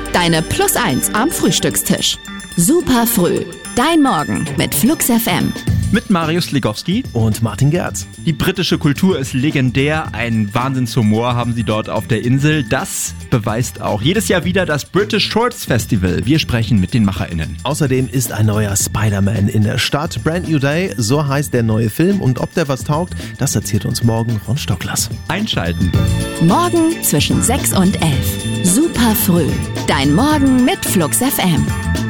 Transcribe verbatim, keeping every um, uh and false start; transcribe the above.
deine Plus eins am Frühstückstisch. Super früh, dein Morgen mit Flux F M. Mit Marius Legowski und Martin Gerz. Die britische Kultur ist legendär. Einen Wahnsinnshumor haben sie dort auf der Insel. Das beweist auch jedes Jahr wieder das British Shorts Festival. Wir sprechen mit den MacherInnen. Außerdem ist ein neuer Spider-Man in der Stadt. Brand New Day, so heißt der neue Film. Und ob der was taugt, das erzählt uns morgen Ron Stocklers. Einschalten. Morgen zwischen sechs und elf. Super früh. Dein Morgen mit Flux F M.